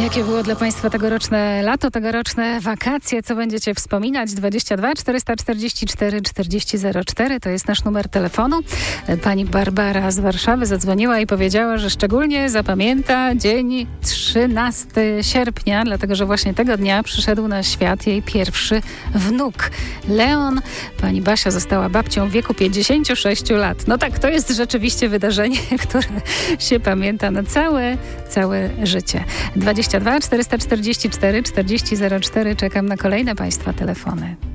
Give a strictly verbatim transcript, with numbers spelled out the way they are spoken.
Jakie było dla Państwa tegoroczne lato, tegoroczne wakacje? Co będziecie wspominać? dwadzieścia dwa czterysta czterdzieści cztery czterdzieści zero cztery to jest nasz numer telefonu. Pani Barbara z Warszawy zadzwoniła i powiedziała, że szczególnie zapamięta dzień trzynastego sierpnia, dlatego że właśnie tego dnia przyszedł na świat jej pierwszy wnuk, Leon. Pani Basia została babcią w wieku pięćdziesięciu sześciu lat. No tak, to jest rzeczywiście wydarzenie, które się pamięta na całe, całe życie. dwadzieścia dwa czterysta czterdzieści cztery czterdzieści zero cztery. Czekam na kolejne Państwa telefony.